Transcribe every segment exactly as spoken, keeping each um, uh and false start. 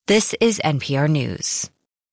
This is N P R News.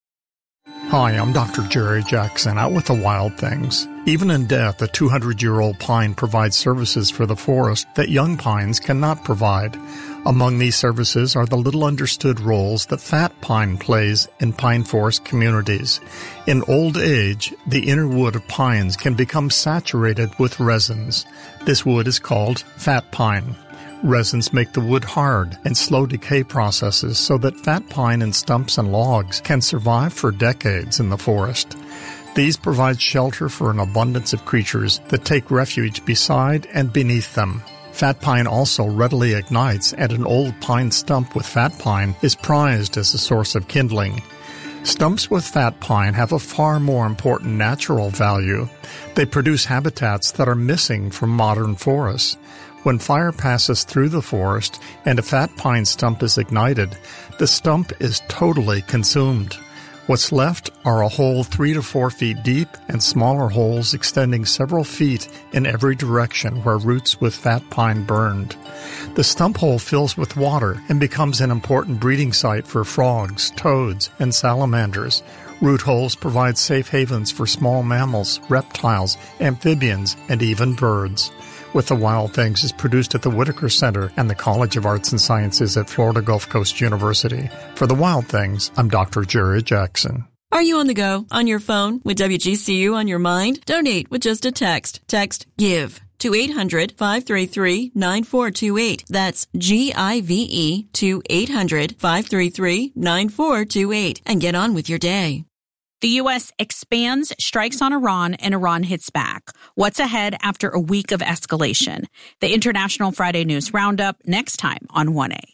Hi, I'm Doctor Jerry Jackson, out with the wild things. Even in death, a two hundred year old pine provides services for the forest that young pines cannot provide. Among these services are the little understood roles that fat pine plays in pine forest communities. In old age, the inner wood of pines can become saturated with resins. This wood is called fat pine. Resins make the wood hard and slow decay processes so that fat pine and stumps and logs can survive for decades in the forest. These provide shelter for an abundance of creatures that take refuge beside and beneath them. Fat pine also readily ignites, and an old pine stump with fat pine is prized as a source of kindling. Stumps with fat pine have a far more important natural value. They produce habitats that are missing from modern forests. When fire passes through the forest and a fat pine stump is ignited, the stump is totally consumed. What's left are a hole three to four feet deep and smaller holes extending several feet in every direction where roots with fat pine burned. The stump hole fills with water and becomes an important breeding site for frogs, toads, and salamanders. Root holes provide safe havens for small mammals, reptiles, amphibians, and even birds. With the Wild Things is produced at the Whitaker Center and the College of Arts and Sciences at Florida Gulf Coast University. For the Wild Things, I'm Doctor Jerry Jackson. Are you on the go, on your phone, with W G C U on your mind? Donate with just a text. Text GIVE to eight hundred, five three three, nine four two eight. That's G I V E to eight hundred, five three three, nine four two eight. And get on with your day. The U S expands strikes on Iran, and Iran hits back. What's ahead after a week of escalation? The International Friday News Roundup next time on one A.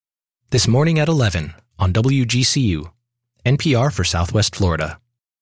This morning at eleven on W G C U, N P R for Southwest Florida.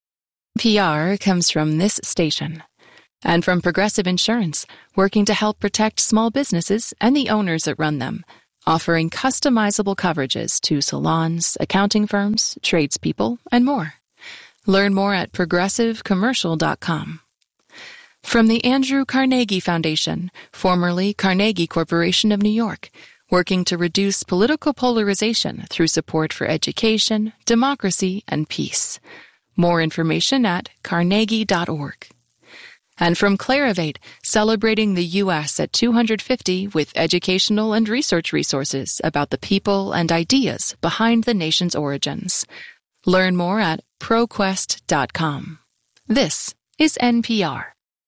P R comes from this station and from Progressive Insurance, working to help protect small businesses and the owners that run them, offering customizable coverages to salons, accounting firms, tradespeople, and more. Learn more at progressive commercial dot com. From the Andrew Carnegie Foundation, formerly Carnegie Corporation of New York, working to reduce political polarization through support for education, democracy, and peace. More information at carnegie dot org. And from Clarivate, celebrating the U S at two hundred fifty with educational and research resources about the people and ideas behind the nation's origins. Learn more at pro quest dot com. This is N P R.